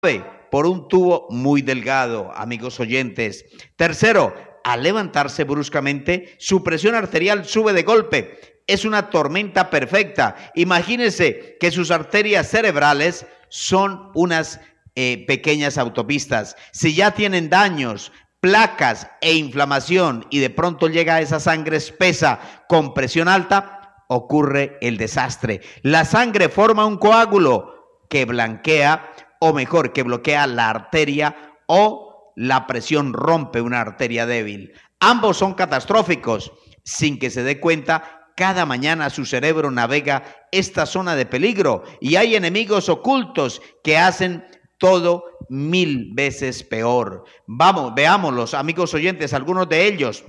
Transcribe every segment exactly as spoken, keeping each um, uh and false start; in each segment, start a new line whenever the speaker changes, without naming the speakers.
por un tubo muy delgado, amigos oyentes. Tercero, al levantarse bruscamente, su presión arterial sube de golpe. Es una tormenta perfecta. Imagínense que sus arterias cerebrales son unas eh, pequeñas autopistas. Si ya tienen daños, placas e inflamación y de pronto llega esa sangre espesa con presión alta, ocurre el desastre. La sangre forma un coágulo que blanquea, o mejor, que bloquea la arteria, o la presión rompe una arteria débil. Ambos son catastróficos. Sin que se dé cuenta, cada mañana su cerebro navega esta zona de peligro y hay enemigos ocultos que hacen todo mil veces peor. Vamos, veámoslos, amigos oyentes, algunos de ellos.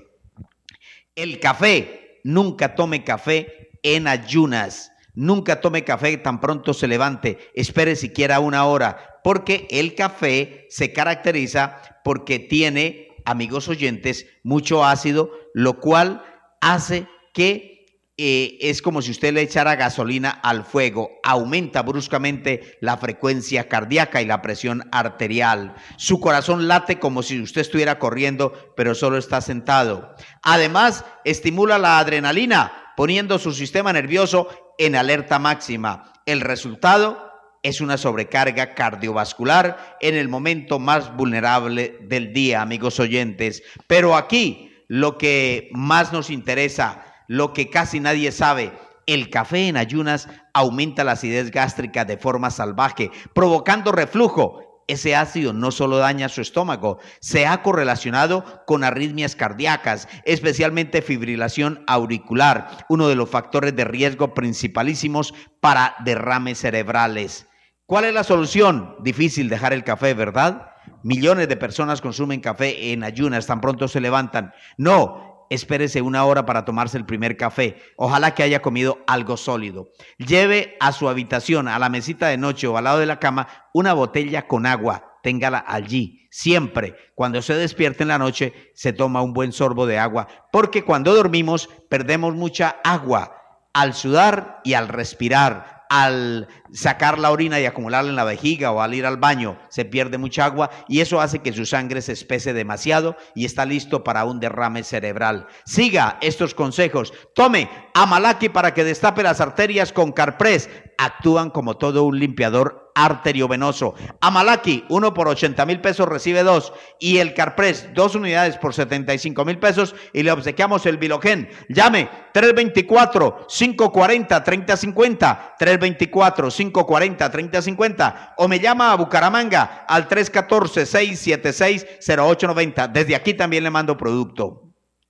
El café. Nunca tome café en ayunas. Nunca tome café tan pronto se levante. Espere siquiera una hora, porque el café se caracteriza porque tiene, amigos oyentes, mucho ácido, lo cual hace que eh, es como si usted le echara gasolina al fuego. Aumenta bruscamente la frecuencia cardíaca y la presión arterial. Su corazón late como si usted estuviera corriendo, pero solo está sentado. Además, estimula la adrenalina, poniendo su sistema nervioso en alerta máxima. El resultado es una sobrecarga cardiovascular en el momento más vulnerable del día, amigos oyentes. Pero aquí lo que más nos interesa, lo que casi nadie sabe, el café en ayunas aumenta la acidez gástrica de forma salvaje, provocando reflujo. Ese ácido no solo daña su estómago, se ha correlacionado con arritmias cardíacas, especialmente fibrilación auricular, uno de los factores de riesgo principalísimos para derrames cerebrales. ¿Cuál es la solución? Difícil dejar el café, ¿verdad? Millones de personas consumen café en ayunas, tan pronto se levantan. No. Espérese una hora para tomarse el primer café. Ojalá que haya comido algo sólido. Lleve a su habitación, a la mesita de noche o al lado de la cama, una botella con agua. Téngala allí. Siempre, cuando se despierte en la noche, se toma un buen sorbo de agua. Porque cuando dormimos, perdemos mucha agua al sudar y al respirar. Al sacar la orina y acumularla en la vejiga o al ir al baño, se pierde mucha agua y eso hace que su sangre se espese demasiado y está listo para un derrame cerebral. Siga estos consejos. Tome Amalaki para que destape las arterias con Carpress. Actúan como todo un limpiador arteriovenoso. Amalaki, uno por ochenta mil pesos recibe dos. Y el Carpress, dos unidades por setenta y cinco mil pesos. Y le obsequiamos el Bilogen. Llame tres dos cuatro, cinco cuatro cero, tres cero cinco cero, tres dos cuatro, cinco cuatro cero, tres cero cinco cero. O me llama a Bucaramanga al tres uno cuatro, seis siete seis, cero ocho nueve cero. Desde aquí también le mando producto.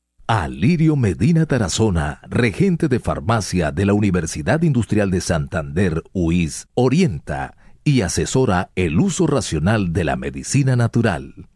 Alirio Medina Tarazona, regente de farmacia de la Universidad Industrial de Santander, U I S, orienta y asesora el uso racional de la medicina natural.